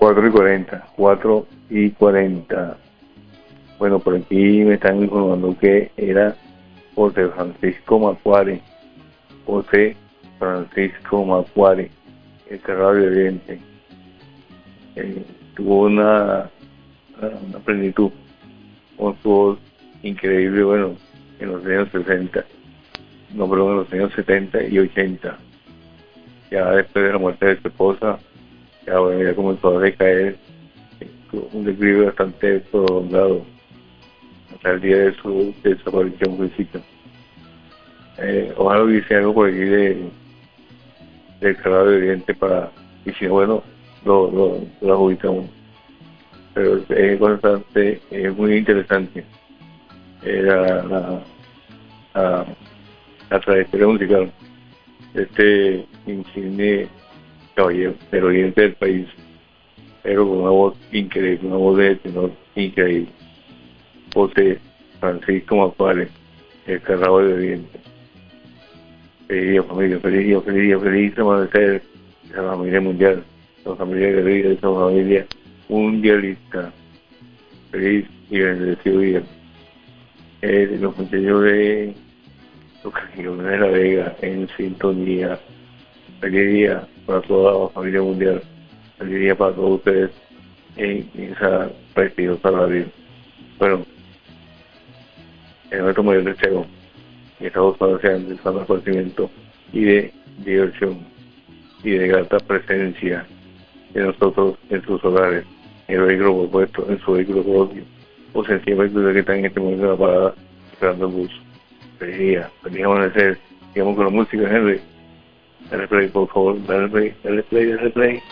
4:40, 4:40. Bueno, por aquí me están informando que era José Francisco Macuare. José Francisco Macuare, el Cerrado de Oriente. Tuvo una plenitud, con su voz increíble, bueno, en los años 60, no, perdón, en los años 70 y 80. Ya después de la muerte de su esposa, ya, bueno, ya comenzó a decaer, un declive bastante prolongado hasta el día de su desaparición física. Ojalá hubiese algo por aquí del Cerrado de Oriente para, y si no, bueno, lo ubicamos. Pero es bastante, es muy interesante la trayectoria musical de este insigne caballero del oriente del país, pero con una voz increíble, una voz de tenor increíble. José Francisco Macuare, el Cerrado de Oriente. Feliz día, familia, feliz día, feliz día, feliz amanecer de la familia mundial, de la familia guerrilla, de esa familia mundialista. Feliz y bendecido día. Los muchachos de los Cajirones de la Vega en sintonía. Feliz día para toda la familia mundial. Feliz día para todos ustedes en esa preciosa radio. Bueno, en nuestro mayor deseo, que estamos sean de sano conocimiento y de diversión y de grata presencia de nosotros en sus hogares, en el vehículo propuesto, en su vehículo propio, o sencillamente que están en este momento de la parada esperando el bus. Feliz día, feliz amanecer. Digamos con la música, Henry. Dale play, por favor, dale play, dale play, dale play.